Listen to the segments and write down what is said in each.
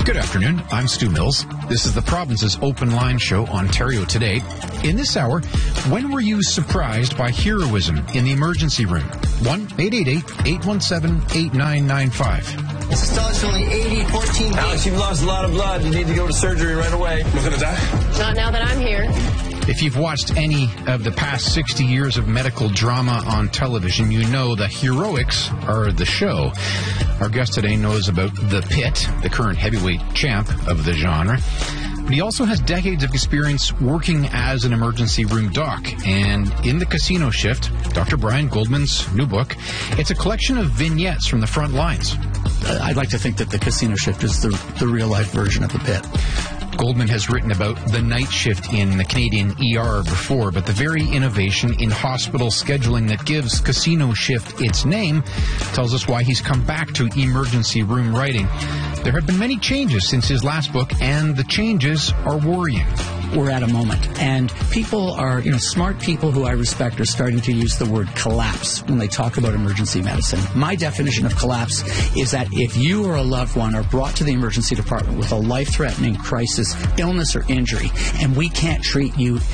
Good afternoon. I'm Stu Mills. This is the province's open line show, Ontario Today. In this hour, when were you surprised by heroism in the emergency room? 1-888-817-8995. It's astonishingly 80-14. Alex, you've lost a lot of blood. You need to go to surgery right away. You're going to die? Not now that I'm here. If you've watched any of the past 60 years of medical drama on television, you know the heroics are the show. Our guest today knows about The Pit, the current heavyweight champ of the genre. But he also has decades of experience working as an emergency room doc. And in The Casino Shift, Dr. Brian Goldman's new book, it's a collection of vignettes from the front lines. I'd like to think that The Casino Shift is the real-life version of The Pit. Goldman has written about the night shift in the Canadian ER before, but the very innovation in hospital scheduling that gives Casino Shift its name tells us why he's come back to emergency room writing. There have been many changes since his last book, and the changes are worrying. We're at a moment, and people are, smart people who I respect are starting to use the word collapse when they talk about emergency medicine. My definition of collapse is that if you or a loved one are brought to the emergency department with a life-threatening crisis, illness, or injury, and we can't treat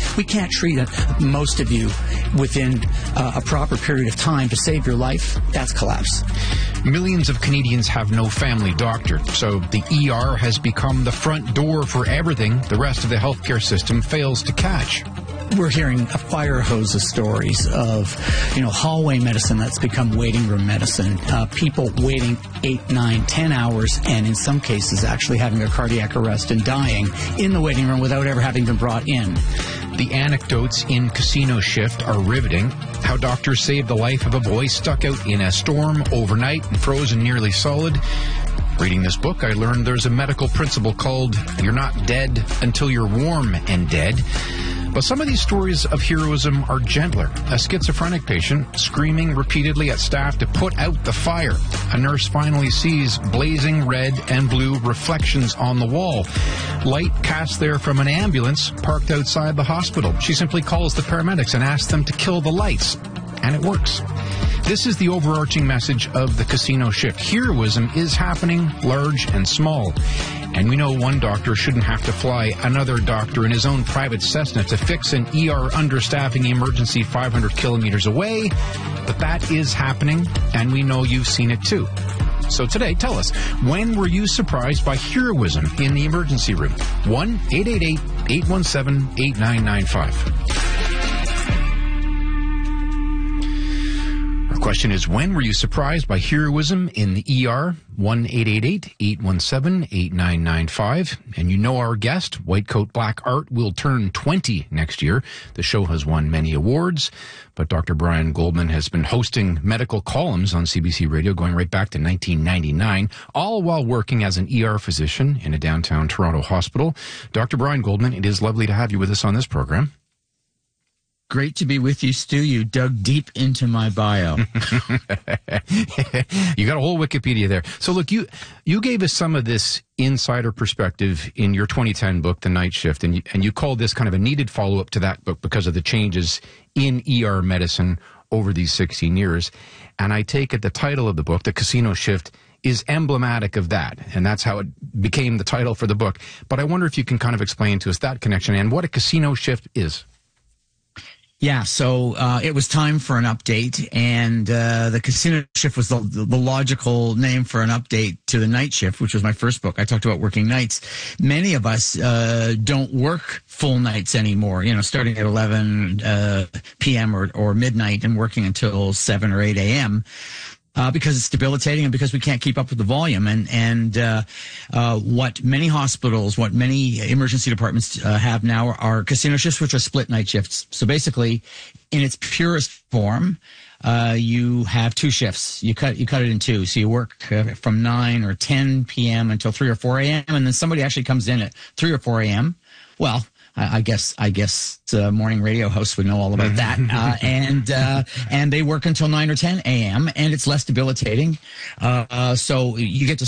most of you within a proper period of time to save your life, that's collapse. Millions of Canadians have no family doctor, so the ER has become the front door for everything the rest of the healthcare system fails to catch. We're hearing a fire hose of stories of, hallway medicine that's become waiting room medicine. People waiting 8, 9, 10 hours, and in some cases actually having a cardiac arrest and dying in the waiting room without ever having been brought in. The anecdotes in Casino Shift are riveting. How doctors saved the life of a boy stuck out in a storm overnight and frozen nearly solid. Reading this book, I learned there's a medical principle called "you're not dead until you're warm and dead." But some of these stories of heroism are gentler. A schizophrenic patient screaming repeatedly at staff to put out the fire. A nurse finally sees blazing red and blue reflections on the wall. Light cast there from an ambulance parked outside the hospital. She simply calls the paramedics and asks them to kill the lights. And it works. This is the overarching message of The Casino Shift. Heroism is happening, large and small. And we know one doctor shouldn't have to fly another doctor in his own private Cessna to fix an ER understaffing emergency 500 kilometers away. But that is happening, and we know you've seen it too. So today, tell us, when were you surprised by heroism in the emergency room? 1-888-817-8995. Question is, when were you surprised by heroism in the ER? 1-888-817-8995. And you know our guest, White Coat Black Art, will turn 20 next year. The show has won many awards, but Dr. Brian Goldman has been hosting medical columns on CBC Radio going right back to 1999, all while working as an ER physician in a downtown Toronto hospital. Dr. Brian Goldman, it is lovely to have you with us on this program. Great to be with you, Stu. You dug deep into my bio. You got a whole Wikipedia there. So look, you gave us some of this insider perspective in your 2010 book, The Night Shift, and you called this kind of a needed follow-up to that book because of the changes in ER medicine over these 16 years. And I take it the title of the book, The Casino Shift, is emblematic of that, and that's how it became the title for the book. But I wonder if you can kind of explain to us that connection and what a casino shift is. Yeah, so it was time for an update, and The Casino Shift was the logical name for an update to The Night Shift, which was my first book. I talked about working nights. Many of us don't work full nights anymore, starting at 11 p.m. or midnight and working until 7 or 8 a.m., because it's debilitating and because we can't keep up with the volume. And what many hospitals, what many emergency departments have now are casino shifts, which are split night shifts. So basically, in its purest form, you have two shifts. You cut it in two. So you work from 9 or 10 p.m. until 3 or 4 a.m. And then somebody actually comes in at 3 or 4 a.m. Well, I guess morning radio hosts would know all about that. And they work until 9 or 10 a.m. and it's less debilitating. So you get to sleep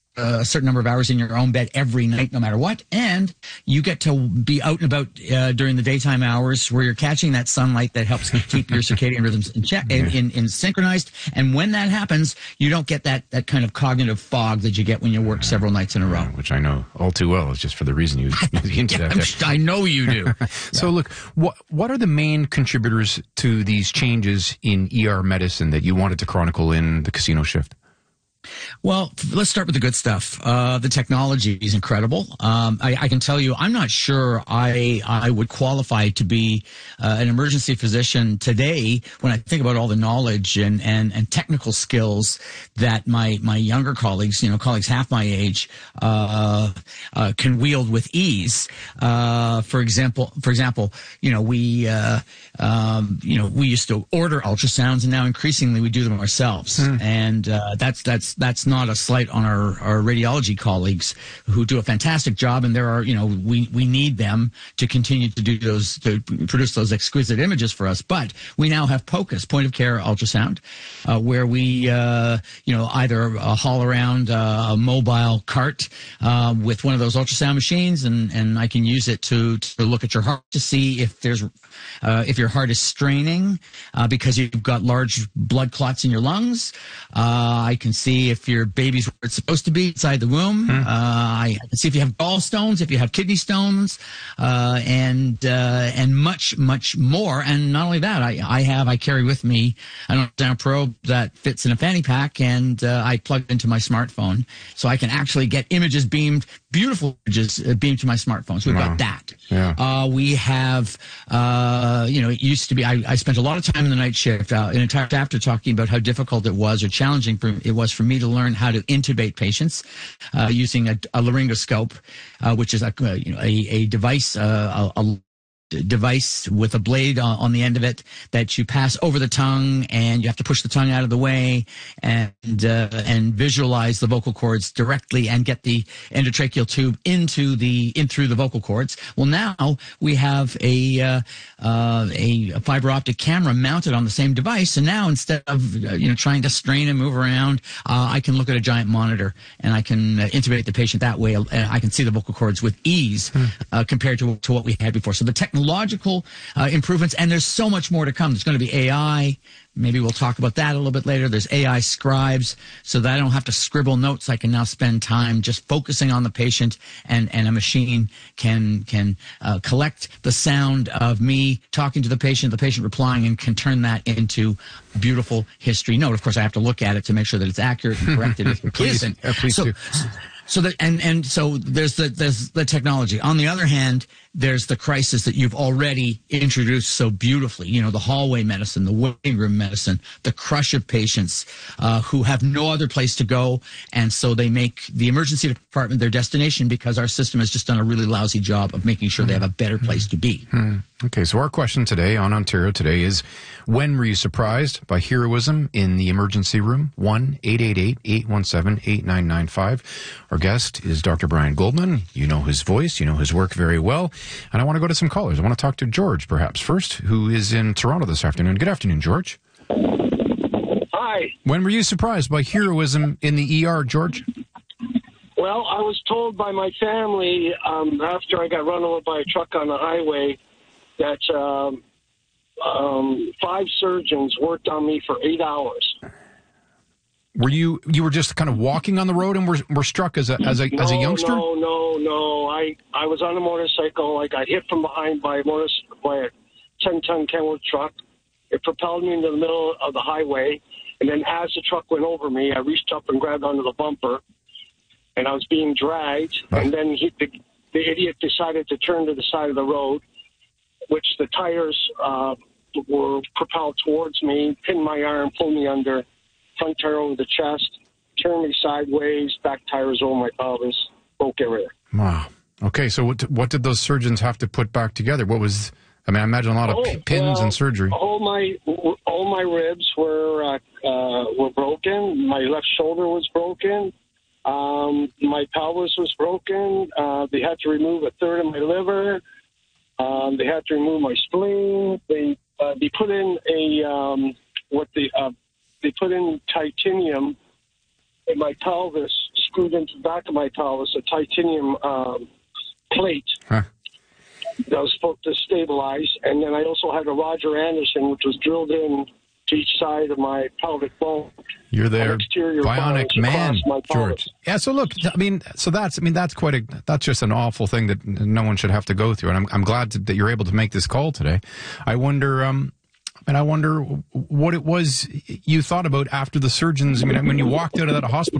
a certain number of hours in your own bed every night, no matter what. And you get to be out and about during the daytime hours where you're catching that sunlight that helps keep your circadian rhythms in check, in synchronized. And when that happens, you don't get that kind of cognitive fog that you get when you work several nights in a row. Which I know all too well. It's just for the reason you hinted at that. I know you do. So look, what are the main contributors to these changes in ER medicine that you wanted to chronicle in the Casino Shift? Well, let's start with the good stuff. The technology is incredible. I can tell you, I'm not sure I would qualify to be an emergency physician today when I think about all the knowledge and technical skills that my younger colleagues, colleagues half my age, can wield with ease. For example, we used to order ultrasounds, and now increasingly we do them ourselves, and that's not a slight on our radiology colleagues who do a fantastic job, and there are, we need them to continue to do to produce those exquisite images for us. But we now have POCUS, point of care ultrasound, where we, either haul around a mobile cart with one of those ultrasound machines, and I can use it to look at your heart to see if your heart is straining because you've got large blood clots in your lungs. I can see if your baby's where it's supposed to be inside the womb. I can see if you have gallstones, if you have kidney stones, and much, much more. And not only that, I carry with me an ultrasound probe that fits in a fanny pack, and I plug it into my smartphone, so I can actually get images beamed, beautiful images beamed to my smartphone. So we've got that. Yeah. We have, it used to be, I spent a lot of time in the night shift, an entire chapter talking about how difficult it was or challenging it was for me to learn how to intubate patients using a laryngoscope, which is a device, device with a blade on the end of it that you pass over the tongue, and you have to push the tongue out of the way and visualize the vocal cords directly and get the endotracheal tube in through the vocal cords. Well, now we have a fiber optic camera mounted on the same device, and now instead of trying to strain and move around, I can look at a giant monitor and I can intubate the patient that way, and I can see the vocal cords with ease compared to what we had before. So the technological improvements, and there's so much more to come. There's going to be AI. Maybe we'll talk about that a little bit later. There's AI scribes, so that I don't have to scribble notes. I can now spend time just focusing on the patient, and a machine can collect the sound of me talking to the patient replying, and can turn that into beautiful history note. Of course, I have to look at it to make sure that it's accurate and corrected if it isn't. Please do. So there's the technology. On the other hand, there's the crisis that you've already introduced so beautifully. The hallway medicine, the waiting room medicine, the crush of patients who have no other place to go, and so they make the emergency department their destination because our system has just done a really lousy job of making sure they have a better place to be. Okay, so our question today on Ontario Today is, when were you surprised by heroism in the emergency room? 1-888-817-8995. Our guest is Dr. Brian Goldman. You know his voice, you know his work very well. And I want to go to some callers. I want to talk to George, perhaps, first, who is in Toronto this afternoon. Good afternoon, George. Hi. When were you surprised by heroism in the ER, George? Well, I was told by my family after I got run over by a truck on the highway that 5 surgeons worked on me for 8 hours. Were you were just kind of walking on the road and were struck as a youngster? No. I was on a motorcycle. I got hit from behind by a 10-ton Kenworth truck. It propelled me into the middle of the highway, and then as the truck went over me, I reached up and grabbed onto the bumper, and I was being dragged. And then the idiot decided to turn to the side of the road, which the tires were propelled towards me, pinned my arm, pulled me under, front tire over the chest, turned me sideways, back tires over my pelvis, broke everything. Wow. Okay, so what did those surgeons have to put back together? What was? I mean, I imagine a lot of pins and surgery. All my ribs were broken. My left shoulder was broken. My pelvis was broken. They had to remove a third of my liver. They had to remove my spleen. They put in they put in titanium in my pelvis screwed into the back of my pelvis, a titanium plate Huh. that was supposed to stabilize. And then I also had a Roger Anderson, which was drilled in to each side of my pelvic bone. You're there, exterior bionic bones man, across my pelvis. George. Yeah. So look, that's just an awful thing that no one should have to go through. And I'm glad that you're able to make this call today. I wonder what it was you thought about after the surgeons. I mean, when you walked out of that hospital.